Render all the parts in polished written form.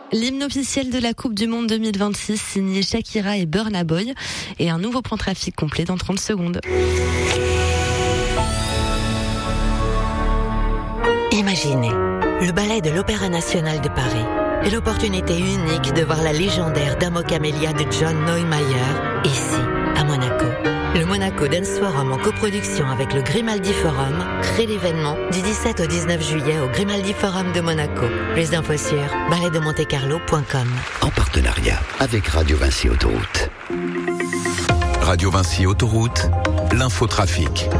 L'hymne officiel de la Coupe du Monde 2026 signé Shakira et Burna Boy et un nouveau point trafic complet dans 30 secondes. Imaginez le ballet de l'Opéra National de Paris et l'opportunité unique de voir la légendaire Dame aux Camélias de John Neumeier ici, à Monaco. Le Monaco Dance Forum en coproduction avec le Grimaldi Forum crée l'événement du 17 au 19 juillet au Grimaldi Forum de Monaco. Plus d'infos sur balletdemontecarlo.com. En partenariat avec Radio Vinci Autoroute. Radio Vinci Autoroute, l'infotrafic.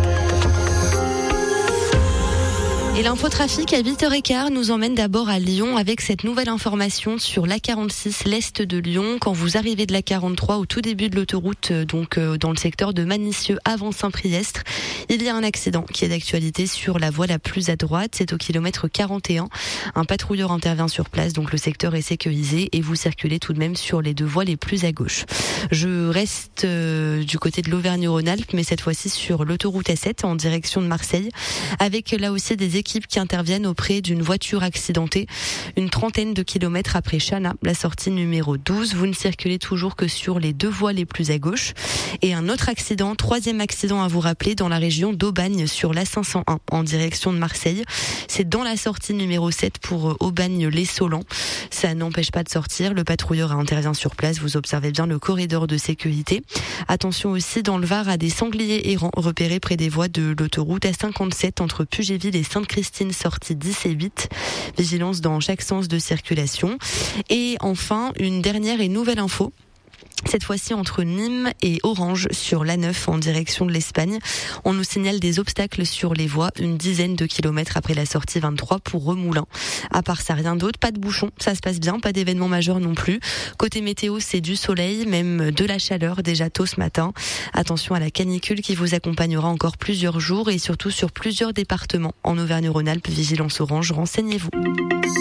Et l'infotrafic à 8h15 nous emmène d'abord à Lyon avec cette nouvelle information sur l'A46, l'est de Lyon. Quand vous arrivez de l'A43 au tout début de l'autoroute, donc dans le secteur de Manicieux avant Saint-Priestre, il y a un accident qui est d'actualité sur la voie la plus à droite. C'est au kilomètre 41. Un patrouilleur intervient sur place, donc le secteur est sécurisé et vous circulez tout de même sur les deux voies les plus à gauche. Je reste du côté de l'Auvergne-Rhône-Alpes, mais cette fois-ci sur l'autoroute A7 en direction de Marseille, avec là aussi des équipes qui interviennent auprès d'une voiture accidentée une trentaine de kilomètres après Chana, la sortie numéro 12. Vous ne circulez toujours que sur les deux voies les plus à gauche. Et un autre accident, troisième accident à vous rappeler, dans la région d'Aubagne sur l'A501 en direction de Marseille. C'est dans la sortie numéro 7 pour Aubagne-les-Solans. Ça n'empêche pas de sortir. Le patrouilleur intervient sur place. Vous observez bien le corridor de sécurité. Attention aussi dans le Var à des sangliers errants repérés près des voies de l'autoroute A57 entre Pugéville et Sainte-Christine, sortie 10 et 8. Vigilance dans chaque sens de circulation. Et enfin, une dernière et nouvelle info. Cette fois-ci entre Nîmes et Orange sur l'A9 en direction de l'Espagne. On nous signale des obstacles sur les voies, une dizaine de kilomètres après la sortie 23 pour Remoulins. À part ça, rien d'autre, pas de bouchons, ça se passe bien, pas d'événement majeur non plus. Côté météo, c'est du soleil, même de la chaleur déjà tôt ce matin. Attention à la canicule qui vous accompagnera encore plusieurs jours et surtout sur plusieurs départements. En Auvergne-Rhône-Alpes, vigilance orange, renseignez-vous.